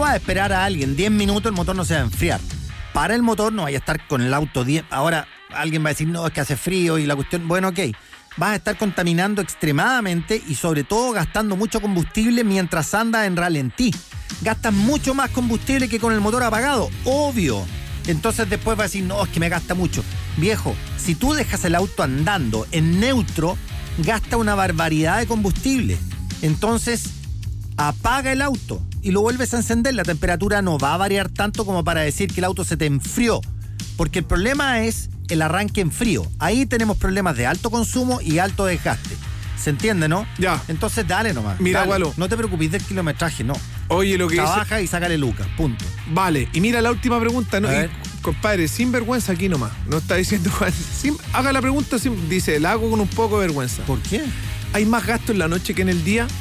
vas a esperar a alguien 10 minutos, el motor no se va a enfriar. Para el motor no vaya a estar con el auto 10. Ahora alguien va a decir, no, es que hace frío y la cuestión... Bueno, ok. Vas a estar contaminando extremadamente y sobre todo gastando mucho combustible mientras andas en ralentí. Gastas mucho más combustible que con el motor apagado, obvio. Entonces después vas a decir, no, es que me gasta mucho. Viejo, si tú dejas el auto andando en neutro, gasta una barbaridad de combustible. Entonces, apaga el auto y lo vuelves a encender. La temperatura no va a variar tanto como para decir que el auto se te enfrió. Porque el problema es el arranque en frío. Ahí tenemos problemas de alto consumo y alto desgaste. ¿Se entiende, no? Ya. Entonces dale nomás. Mira, dale. Gualo. No te preocupes del kilometraje, no. Oye, lo que trabaja dice... y sácale lucas, punto. Vale, y mira la última pregunta, ¿no? A ver. Compadre, sin vergüenza aquí nomás. No está diciendo Juan. Haga la pregunta, dice, la hago con un poco de vergüenza. ¿Por qué? ¿Hay más gasto en la noche que en el día?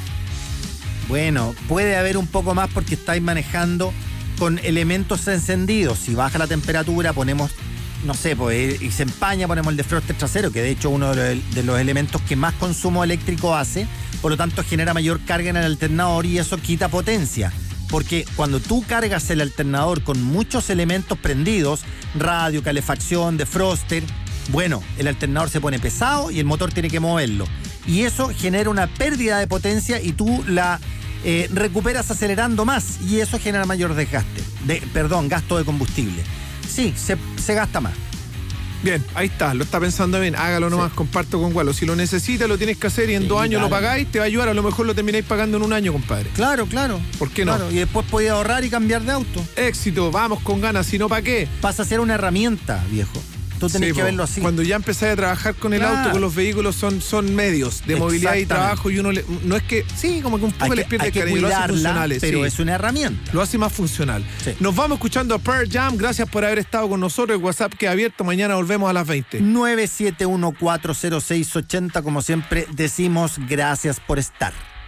Bueno, puede haber un poco más porque estáis manejando con elementos encendidos. Si baja la temperatura, ponemos, no sé, pues, y se empaña, ponemos el defroster trasero, que de hecho uno de los elementos que más consumo eléctrico hace, por lo tanto genera mayor carga en el alternador y eso quita potencia. Porque cuando tú cargas el alternador con muchos elementos prendidos, radio, calefacción, defroster, bueno, el alternador se pone pesado y el motor tiene que moverlo. Y eso genera una pérdida de potencia y tú la recuperas acelerando más y eso genera mayor gasto de combustible. Sí, se gasta más. Bien, ahí está, lo está pensando bien, hágalo nomás, sí. Comparto con Gualo. Si lo necesita, lo tienes que hacer y en 2 años lo pagáis, te va a ayudar, a lo mejor lo termináis pagando en 1 año, compadre. Claro. ¿Por qué no? Claro, y después podéis ahorrar y cambiar de auto. Éxito, vamos con ganas, si no, ¿para qué? Pasa a ser una herramienta, viejo. Tú tenés que verlo así. Cuando ya empezáis a trabajar con el auto, con los vehículos, son medios de movilidad y trabajo y uno no es que, sí, como que un poco les pierde el cariño, lo hace funcionales. Pero sí. es una herramienta. Lo hace más funcional. Sí. Nos vamos escuchando a Pearl Jam, gracias por haber estado con nosotros, el WhatsApp queda abierto, mañana volvemos a las 20. 971-406-80, como siempre decimos, gracias por estar.